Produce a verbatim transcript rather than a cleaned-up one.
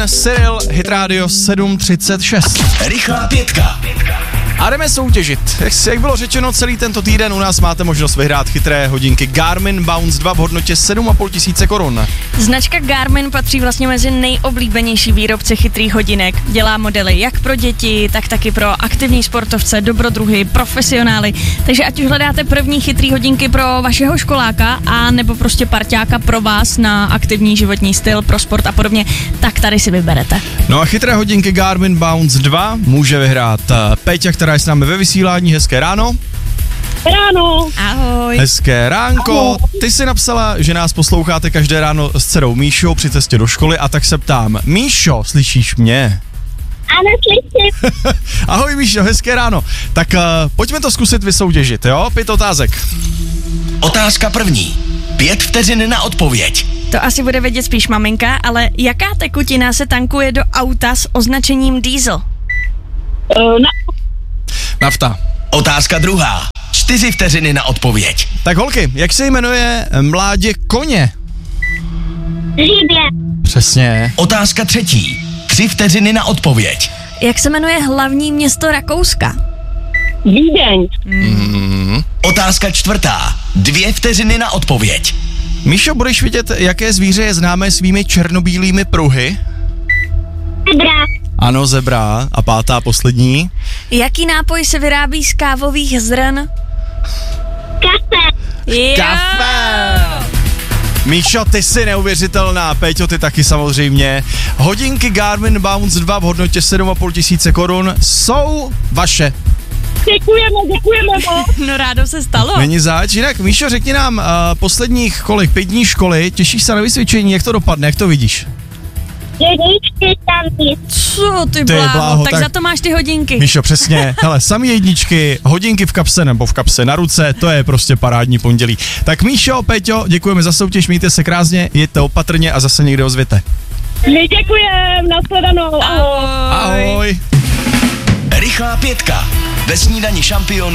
Cyril, Hit Radio sedm třicet šest. Rychlá pětka. A jdeme soutěžit. Jak, jak bylo řečeno, celý tento týden u nás máte možnost vyhrát chytré hodinky Garmin Bounce dva v hodnotě sedm a půl tisíce korun. Značka Garmin patří vlastně mezi nejoblíbenější výrobce chytrých hodinek. Dělá modely jak pro děti, tak taky pro aktivní sportovce, dobrodruhy, profesionály. Takže ať už hledáte první chytrý hodinky pro vašeho školáka a nebo prostě parťáka pro vás na aktivní životní styl, pro sport a podobně, tak tady si vyberete. No a chytré hodinky Garmin Bounce dva může vyhrát Péťa, která je s námi ve vysílání. Hezké ráno. Ráno. Ahoj. Hezké ránko. Ty jsi napsala, že nás posloucháte každé ráno s dcerou Míšou při cestě do školy, a tak se ptám. Míšo, slyšíš mě? Ano, slyším. Ahoj Míšo, hezké ráno. Tak uh, pojďme to zkusit vysoutěžit, jo? Pět otázek. Otázka první. Pět vteřin na odpověď. To asi bude vědět spíš maminka, ale jaká tekutina se tankuje do auta s označením diesel? Uh, na... Nafta. Otázka druhá. Čtyři vteřiny na odpověď. Tak holky, jak se jmenuje mládě koně? Žíbě. Přesně. Otázka třetí. Tři vteřiny na odpověď. Jak se jmenuje hlavní město Rakouska? Vídeň. Mm. Otázka čtvrtá. Dvě vteřiny na odpověď. Míšo, budeš vidět, jaké zvíře je známé svými černobílými pruhy? Zebra. Ano, zebra. A pátá, poslední. Jaký nápoj se vyrábí z kávových zrn? Kafe. Jo. Kafe! Míšo, ty jsi neuvěřitelná, Péťo, ty taky samozřejmě. Hodinky Garmin Bounce dva v hodnotě sedm a půl tisíce korun jsou vaše. Děkujeme, děkujeme moc. No rádo se stalo. Není zač. Jinak, Míšo, řekni nám, uh, posledních kolik, pět dní školy, těšíš se na vysvědčení, jak to dopadne, jak to vidíš? Jedničky tam nic. Co ty, Ty bláho, bláho, tak, tak- za to máš ty hodinky. Míšo, přesně. Hele, sami jedničky, hodinky v kapse nebo v kapse na ruce, to je prostě parádní pondělí. Tak Míšo, Péťo, děkujeme za soutěž, mějte se krásně, jeďte opatrně a zase někde ozvěte. My děkujeme, nashledanou. Ahoj. Ahoj. Ahoj. Rychlá pětka. Ve snídani šampionů